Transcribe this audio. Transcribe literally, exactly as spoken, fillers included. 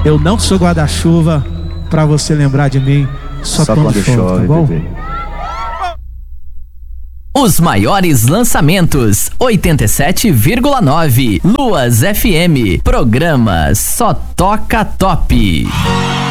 Eu não sou guarda-chuva pra você lembrar de mim só, Só quando, quando chove, chove, tá bom? bebê. Os maiores lançamentos, oitenta e sete vírgula nove. Luas F M. Programa Só Toca Top.